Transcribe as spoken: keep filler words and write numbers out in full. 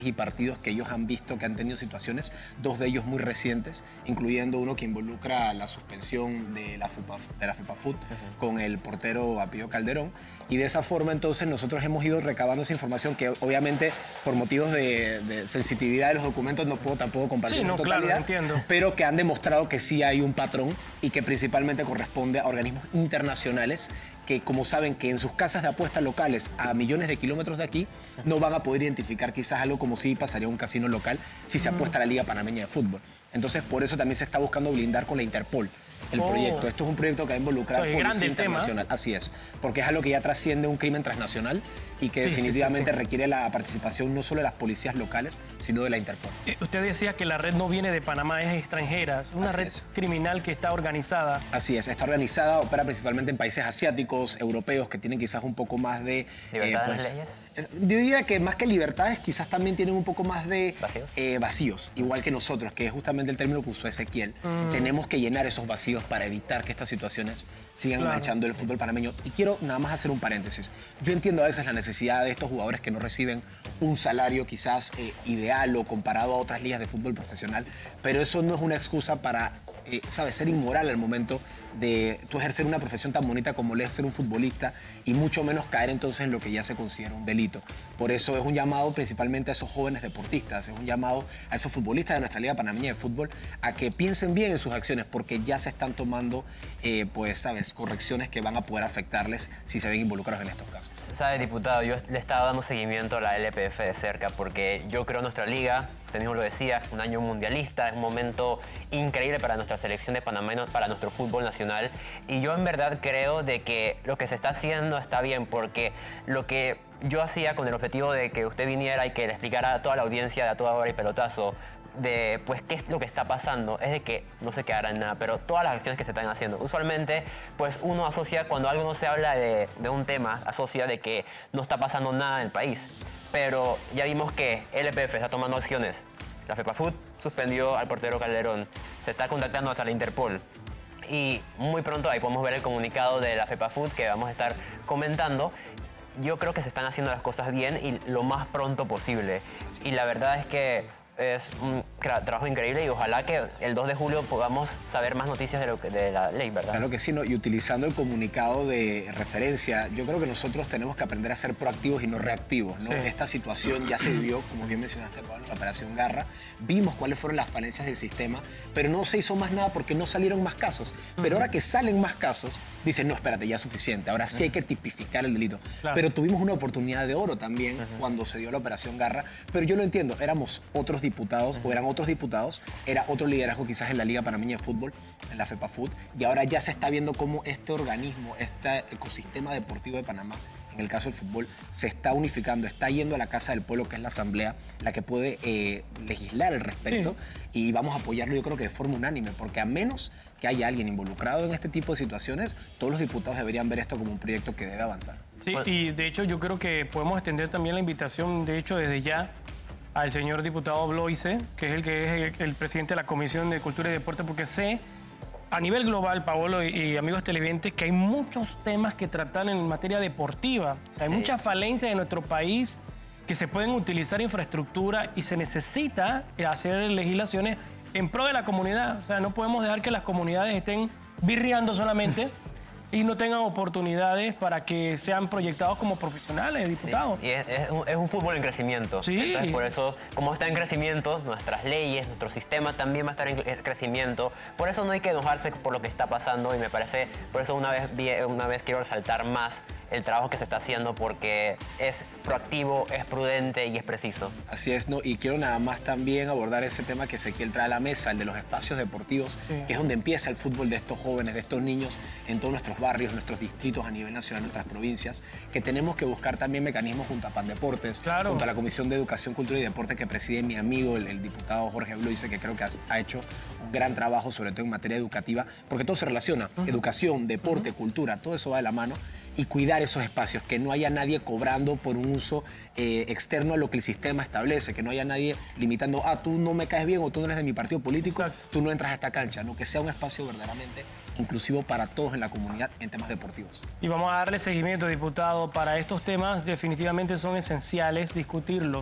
y partidos que ellos han visto que han tenido situaciones, dos de ellos muy recientes, incluyendo uno que involucra la suspensión de la, FUPA, de la FEPAFUT uh-huh. con el portero Apio Calderón. Y de esa forma entonces nosotros hemos ido recabando esa información que obviamente por motivos de, de sensitividad de los documentos no puedo tampoco compartir sí, en no, su totalidad, claro, entiendo. pero que han demostrado que sí hay un patrón y que principalmente corresponde a organismos internacionales que, como saben que en sus casas de apuestas locales a millones de kilómetros de aquí no van a poder identificar quizás algo como si pasaría a un casino local si se apuesta a la Liga Panameña de Fútbol. Entonces, por eso también se está buscando blindar con la Interpol el oh. proyecto. Esto es un proyecto que va a involucrar so, policía internacional. Tema. Así es, porque es algo que ya trasciende un crimen transnacional y que sí, definitivamente sí, sí, sí. requiere la participación no solo de las policías locales, sino de la Interpol. Eh, usted decía que la red no viene de Panamá, es extranjera, es una Así red es. criminal que está organizada. Así es, está organizada, opera principalmente en países asiáticos, europeos, que tienen quizás un poco más de... ¿Libertad eh, pues, de leyes? Yo diría que más que libertades, quizás también tienen un poco más de vacíos, eh, vacíos igual que nosotros, que es justamente el término que usó Ezequiel. Mm. Tenemos que llenar esos vacíos para evitar que estas situaciones sigan claro, manchando el sí. fútbol panameño. Y quiero nada más hacer un paréntesis. Yo entiendo a veces la necesidad de estos jugadores que no reciben un salario quizás eh, ideal o comparado a otras ligas de fútbol profesional, pero eso no es una excusa para... Eh, ¿sabes? Ser inmoral al momento de tú ejercer una profesión tan bonita como es ser un futbolista y mucho menos caer entonces en lo que ya se considera un delito. Por eso es un llamado principalmente a esos jóvenes deportistas, es un llamado a esos futbolistas de nuestra Liga Panameña de Fútbol a que piensen bien en sus acciones porque ya se están tomando, eh, pues, ¿sabes? Correcciones que van a poder afectarles si se ven involucrados en estos casos. Sabe, diputado, yo le estaba dando seguimiento a la L P F de cerca porque yo creo nuestra liga, usted mismo lo decía, un año mundialista, es un momento increíble para nuestra selección de Panamá, para nuestro fútbol nacional. Y yo en verdad creo de que lo que se está haciendo está bien porque lo que yo hacía con el objetivo de que usted viniera y que le explicara a toda la audiencia de A Toda Hora y Pelotazo de pues qué es lo que está pasando, es de que no se quedará en nada, pero todas las acciones que se están haciendo. Usualmente, pues uno asocia, cuando algo no se habla de, de un tema, asocia de que no está pasando nada en el país. Pero ya vimos que L P F está tomando acciones. La FEPAFUT suspendió al portero Calderón, se está contactando hasta la Interpol. Y muy pronto ahí podemos ver el comunicado de la FEPAFUT que vamos a estar comentando. Yo creo que se están haciendo las cosas bien y lo más pronto posible. Y la verdad es que es un trabajo increíble y ojalá que el dos de julio podamos saber más noticias de, lo que, de la ley, ¿verdad? Claro que sí, ¿no? Y utilizando el comunicado de referencia, yo creo que nosotros tenemos que aprender a ser proactivos y no reactivos, ¿no? Sí. Esta situación ya se vivió, como bien mencionaste, Pablo, la Operación Garra. Vimos cuáles fueron las falencias del sistema, pero no se hizo más nada porque no salieron más casos. Pero ahora que salen más casos, dicen, no, espérate, ya es suficiente. Ahora sí hay que tipificar el delito. Claro. Pero tuvimos una oportunidad de oro también uh-huh. cuando se dio la Operación Garra. Pero yo lo entiendo, éramos otros diputados uh-huh. o eran otros diputados, era otro liderazgo quizás en la Liga Panameña de Fútbol, en la FEPAFUT, y ahora ya se está viendo cómo este organismo, este ecosistema deportivo de Panamá, en el caso del fútbol, se está unificando, está yendo a la Casa del Pueblo, que es la Asamblea, la que puede eh, legislar al respecto, sí. y vamos a apoyarlo yo creo que de forma unánime, porque a menos que haya alguien involucrado en este tipo de situaciones, todos los diputados deberían ver esto como un proyecto que debe avanzar. Sí, y de hecho yo creo que podemos extender también la invitación, de hecho desde ya, al señor diputado Bloise, que es el que es el, el presidente de la Comisión de Cultura y Deporte, porque sé a nivel global, Paolo y, y amigos televidentes, que hay muchos temas que tratar en materia deportiva. O sea, hay sí. muchas falencias en nuestro país que se pueden utilizar infraestructura y se necesita hacer legislaciones en pro de la comunidad. O sea, no podemos dejar que las comunidades estén birriando solamente y no tengan oportunidades para que sean proyectados como profesionales, diputados. Sí. Y es, es, un, es un fútbol en crecimiento. Sí. Entonces, por eso, como está en crecimiento, nuestras leyes, nuestro sistema también va a estar en crecimiento. Por eso no hay que enojarse por lo que está pasando y me parece, por eso una vez, una vez quiero resaltar más el trabajo que se está haciendo porque es proactivo, es prudente y es preciso. Así es, ¿no? Y quiero nada más también abordar ese tema que Ezequiel trae a la mesa, el de los espacios deportivos, sí. que es donde empieza el fútbol de estos jóvenes, de estos niños en todos nuestros barrios, nuestros distritos a nivel nacional, nuestras provincias, que tenemos que buscar también mecanismos junto a Pandeportes, claro. junto a la Comisión de Educación, Cultura y Deporte que preside mi amigo, el, el diputado Jorge Bloise, que creo que ha, ha hecho un gran trabajo, sobre todo en materia educativa, porque todo se relaciona, uh-huh. educación, deporte, uh-huh. cultura, todo eso va de la mano, y cuidar esos espacios, que no haya nadie cobrando por un uso eh, externo a lo que el sistema establece, que no haya nadie limitando, ah, tú no me caes bien o tú no eres de mi partido político, exacto. tú no entras a esta cancha, no, que sea un espacio verdaderamente inclusivo para todos en la comunidad en temas deportivos. Y vamos a darle seguimiento, diputado, para estos temas definitivamente son esenciales discutirlos.